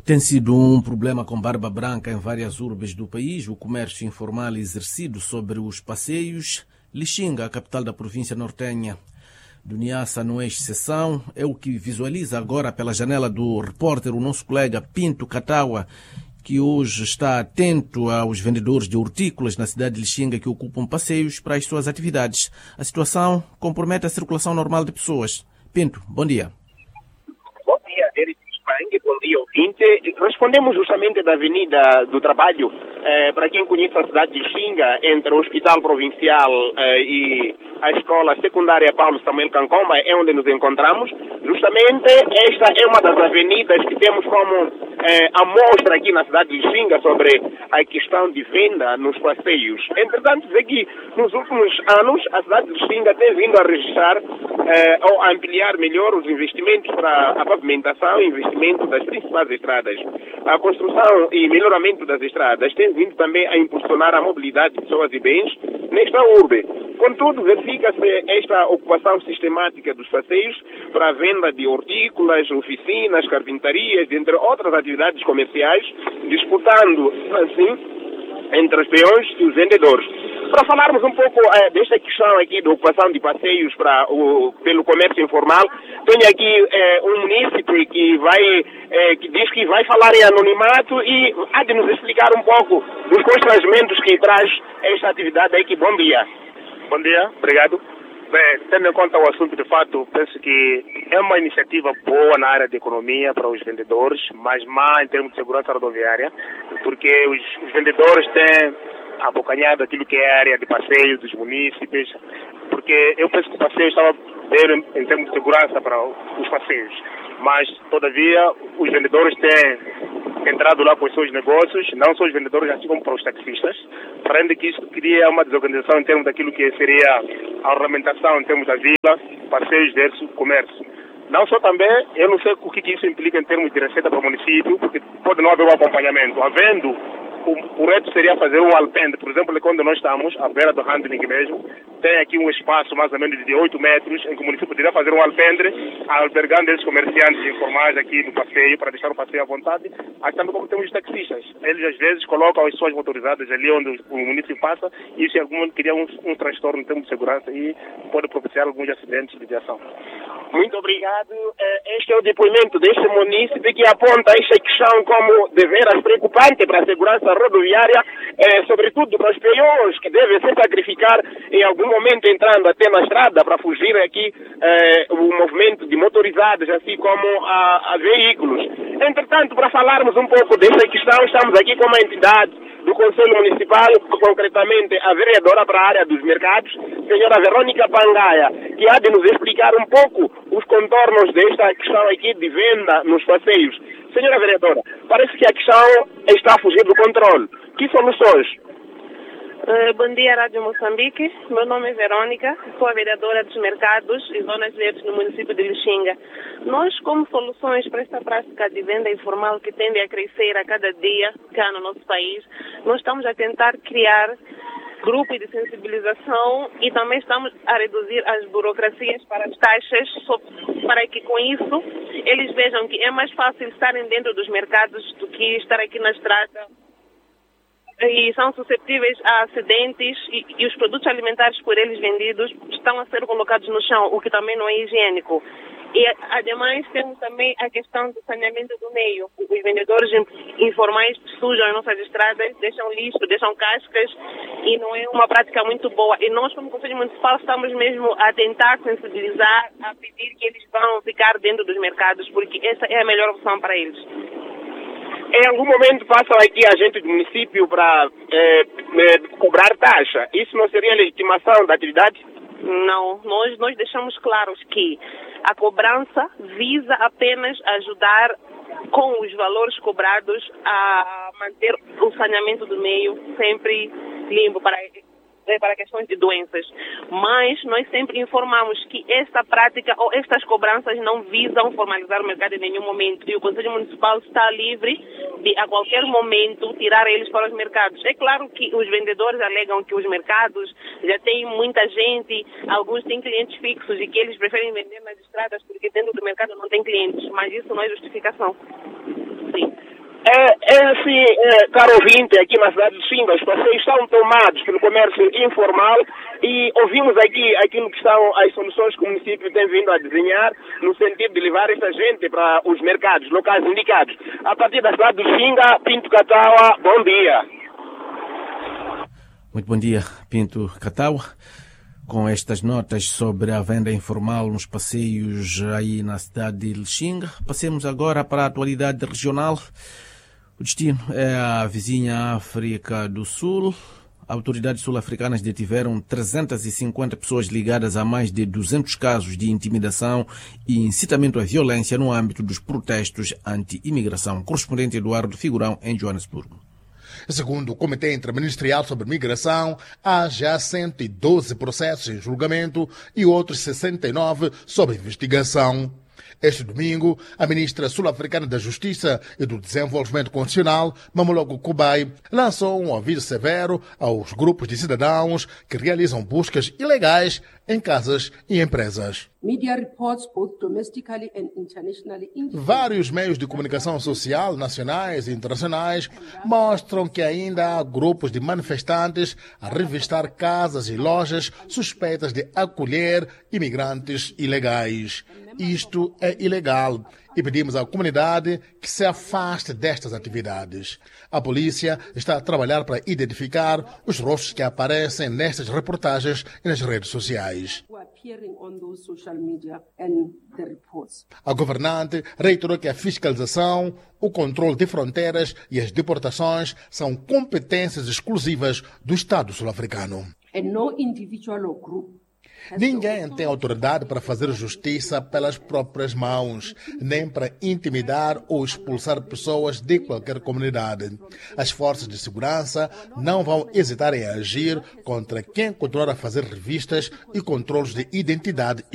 Tem sido um problema com barba branca em várias urbes do país, o comércio informal exercido sobre os passeios. Lixinga, a capital da província nortenha do Niassa, não é exceção. É o que visualiza agora pela janela do repórter o nosso colega Pinto Catawa, que hoje está atento aos vendedores de hortícolas na cidade de Lixinga que ocupam passeios para as suas atividades. A situação compromete a circulação normal de pessoas. Pinto, bom dia. Bom dia, Eric Spang, bom dia, ouvinte. Respondemos justamente da Avenida do Trabalho, para quem conhece a cidade de Lixinga, entre o Hospital Provincial e a Escola Secundária Paulo Samuel Cancomba, é onde nos encontramos. Justamente esta é uma das avenidas que temos como amostra aqui na cidade de Lixinga sobre a questão de venda nos passeios. Entretanto, aqui nos últimos anos, a cidade de Lixinga tem vindo a registrar ou a ampliar melhor os investimentos para a pavimentação e investimento das principais estradas. A construção e melhoramento das estradas tem vindo também a impulsionar a mobilidade de pessoas e bens nesta urbe. Contudo, verifica-se esta ocupação sistemática dos passeios para a venda de hortícolas, oficinas, carpintarias, entre outras atividades comerciais, disputando, assim, entre os peões e os vendedores. Para falarmos um pouco desta questão aqui da ocupação de passeios pelo comércio informal, tenho aqui um munícipe que diz que vai falar em anonimato e há de nos explicar um pouco dos constrangimentos que traz esta atividade aqui. Bom dia. Bom dia, obrigado. Bem, tendo em conta o assunto, de fato, penso que é uma iniciativa boa na área de economia para os vendedores, mas má em termos de segurança rodoviária, porque os vendedores têm abocanhado aquilo que é a área de passeio dos munícipes, porque eu penso que o passeio estava bem em termos de segurança para os passeios, mas, todavia, os vendedores têm entrado lá com os seus negócios, não só os vendedores, assim como para os taxistas, além de que isso cria uma desorganização em termos daquilo que seria a ornamentação em termos da vila, passeios versus comércio. Não só também, eu não sei o que isso implica em termos de receita para o município, porque pode não haver um acompanhamento. Havendo, o correto seria fazer um alpendre. Por exemplo, quando nós estamos à beira do handling mesmo, tem aqui um espaço mais ou menos de 8 metros em que o município poderia fazer um alpendre, albergando esses comerciantes informais aqui no passeio, para deixar o passeio à vontade, assim também como temos os taxistas. Eles às vezes colocam as suas motorizadas ali onde o município passa, e isso em algum momento cria um transtorno em termos de segurança e pode propiciar alguns acidentes de viação. Muito obrigado. Este é o depoimento deste munícipe que aponta esta questão como deveras preocupante para a segurança rodoviária, sobretudo para os peões que devem se sacrificar em algum momento entrando até na estrada para fugir aqui o movimento de motorizados, assim como a veículos. Entretanto, para falarmos um pouco desta questão, estamos aqui com uma entidade do Conselho Municipal, concretamente a vereadora para a área dos mercados, senhora Verônica Pangaia, que há de nos explicar um pouco os contornos desta questão aqui de venda nos passeios. Senhora vereadora, parece que a questão está a fugir do controle. Que soluções? Bom dia, Rádio Moçambique. Meu nome é Verônica, sou a vereadora dos mercados e zonas verdes no município de Lixinga. Nós, como soluções para esta prática de venda informal que tende a crescer a cada dia cá no nosso país, nós estamos a tentar criar grupos de sensibilização e também estamos a reduzir as burocracias para as taxas, para que com isso eles vejam que é mais fácil estarem dentro dos mercados do que estar aqui na estrada. E são suscetíveis a acidentes e os produtos alimentares por eles vendidos estão a ser colocados no chão, o que também não é higiênico. E, ademais, temos também a questão do saneamento do meio. Os vendedores informais sujam as nossas estradas, deixam lixo, deixam cascas, e não é uma prática muito boa. E nós, como Conselho Municipal, estamos mesmo a tentar sensibilizar, a pedir que eles vão ficar dentro dos mercados, porque essa é a melhor opção para eles. Em algum momento passam aqui agentes do município para cobrar taxa. Isso não seria legitimação da atividade? Não, nós deixamos claros que a cobrança visa apenas ajudar com os valores cobrados a manter o saneamento do meio sempre limpo para questões de doenças. Mas nós sempre informamos que esta prática ou estas cobranças não visam formalizar o mercado em nenhum momento, e o Conselho Municipal está livre de, a qualquer momento, tirar eles para os mercados. É claro que os vendedores alegam que os mercados já têm muita gente, alguns têm clientes fixos e que eles preferem vender nas estradas porque dentro do mercado não tem clientes, mas isso não é justificação. Sim. Assim, caro ouvinte, aqui na cidade de Xinga, os passeios são tomados pelo comércio informal e ouvimos aqui aquilo que são as soluções que o município tem vindo a desenhar no sentido de levar esta gente para os mercados locais indicados. A partir da cidade de Xinga, Pinto Cataua, bom dia. Muito bom dia, Pinto Cataua. Com estas notas sobre a venda informal nos passeios aí na cidade de Lixinga, passemos agora para a atualidade regional. O destino é a vizinha África do Sul. Autoridades sul-africanas detiveram 350 pessoas ligadas a mais de 200 casos de intimidação e incitamento à violência no âmbito dos protestos anti-imigração. Correspondente Eduardo Figurão, em Joanesburgo. Segundo o Comitê Interministerial sobre Migração, há já 112 processos em julgamento e outros 69 sob investigação. Este domingo, a ministra sul-africana da Justiça e do Desenvolvimento Constitucional, Mamologo Kubai, lançou um aviso severo aos grupos de cidadãos que realizam buscas ilegais em casas e empresas. Vários meios de comunicação social, nacionais e internacionais, mostram que ainda há grupos de manifestantes a revistar casas e lojas suspeitas de acolher imigrantes ilegais. Isto é ilegal e pedimos à comunidade que se afaste destas atividades. A polícia está a trabalhar para identificar os rostos que aparecem nestas reportagens e nas redes sociais. A governante reiterou que a fiscalização, o controle de fronteiras e as deportações são competências exclusivas do Estado sul-africano. Ninguém tem autoridade para fazer justiça pelas próprias mãos, nem para intimidar ou expulsar pessoas de qualquer comunidade. As forças de segurança não vão hesitar em agir contra quem continuar a fazer revistas e controles de identidade